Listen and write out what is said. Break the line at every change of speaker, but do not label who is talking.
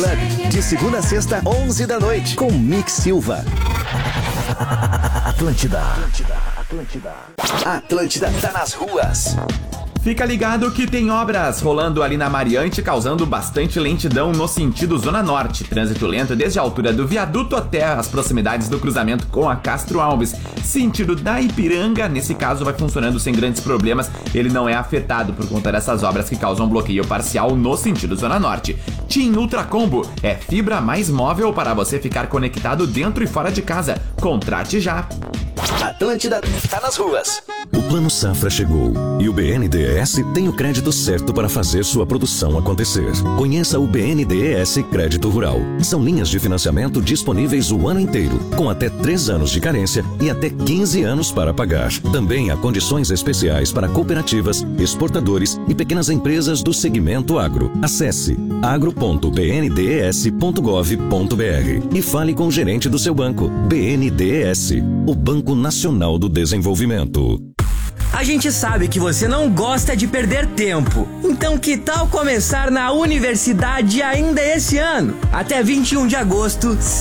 De segunda a sexta, 11 da noite, com Mix Silva. Atlântida. Atlântida tá nas ruas.
Fica ligado que tem obras rolando ali na Mariante, causando bastante lentidão no sentido Zona Norte. Trânsito lento desde a altura do viaduto até as proximidades do cruzamento com a Castro Alves. Sentido da Ipiranga, nesse caso, vai funcionando sem grandes problemas. Ele não é afetado por conta dessas obras que causam bloqueio parcial no sentido Zona Norte. TIM Ultra Combo é fibra mais móvel para você ficar conectado dentro e fora de casa. Contrate já.
Atlântida tá nas ruas.
O Plano Safra chegou e o BNDES tem o crédito certo para fazer sua produção acontecer. Conheça o BNDES Crédito Rural. São linhas de financiamento disponíveis o ano inteiro, com até 3 anos de carência e até 15 anos para pagar. Também há condições especiais para cooperativas, exportadores e pequenas empresas do segmento agro. Acesse agro.bndes.gov.br e fale com o gerente do seu banco. BNDES, o Banco Nacional do Desenvolvimento.
A gente sabe que você não gosta de perder tempo. Então que tal começar na universidade ainda esse ano? Até 21 de agosto,